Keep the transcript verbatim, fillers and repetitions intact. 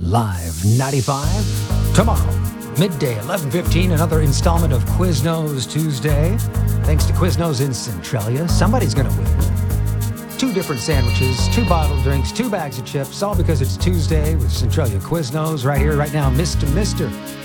Live ninety-five. Tomorrow, midday, eleven fifteen, another installment of Quiznos Tuesday. Thanks to Quiznos in Centralia, somebody's going to win. Two different sandwiches, two bottled drinks, two bags of chips, all because it's Tuesday with Centralia Quiznos right here, right now. Mister Mister